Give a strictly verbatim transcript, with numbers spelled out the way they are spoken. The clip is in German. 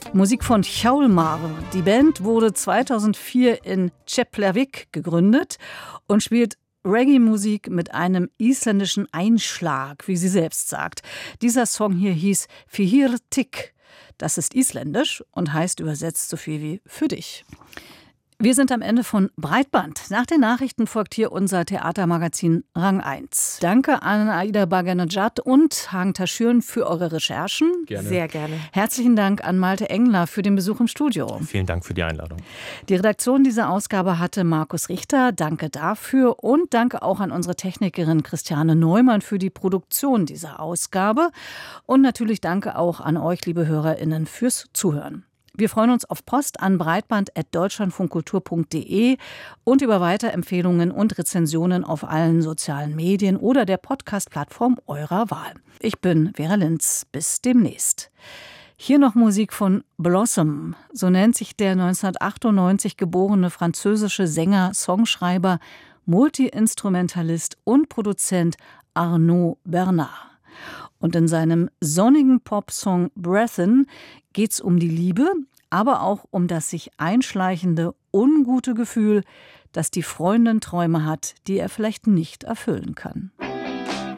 Musik von Hjalmar. Die Band wurde zweitausendvier in Keflavik gegründet und spielt Reggae-Musik mit einem isländischen Einschlag, wie sie selbst sagt. Dieser Song hier hieß Fihir Tik. Das ist isländisch und heißt übersetzt so viel wie für dich. Wir sind am Ende von Breitband. Nach den Nachrichten folgt hier unser Theatermagazin Rang eins. Danke an Aida Baganajad und Hagen Taschüren für eure Recherchen. Gerne. Sehr gerne. Herzlichen Dank an Malte Engler für den Besuch im Studio. Vielen Dank für die Einladung. Die Redaktion dieser Ausgabe hatte Markus Richter. Danke dafür. Und danke auch an unsere Technikerin Christiane Neumann für die Produktion dieser Ausgabe. Und natürlich danke auch an euch, liebe HörerInnen, fürs Zuhören. Wir freuen uns auf Post an breitband at deutschlandfunkkultur punkt de und über Weiterempfehlungen und Rezensionen auf allen sozialen Medien oder der Podcast-Plattform eurer Wahl. Ich bin Vera Linz. Bis demnächst. Hier noch Musik von Blossom. So nennt sich der neunzehnhundertachtundneunzig geborene französische Sänger, Songschreiber, Multiinstrumentalist und Produzent Arnaud Bernard. Und in seinem sonnigen Popsong Breathin' geht's um die Liebe, aber auch um das sich einschleichende, ungute Gefühl, dass die Freundin Träume hat, die er vielleicht nicht erfüllen kann.